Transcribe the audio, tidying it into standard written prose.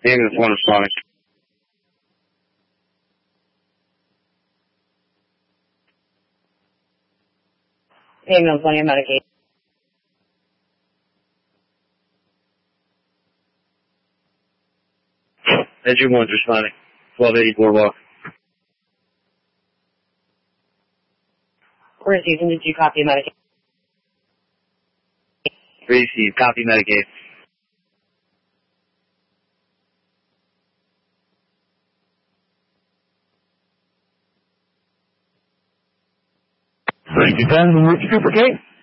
Ambulance 1 responding. Ambulance 1, you're Medicaid. Engine 1's responding. 1280 Boardwalk. Received, and did you copy Medicaid? Received. Copy Medicaid. Thank you, 10, Super K.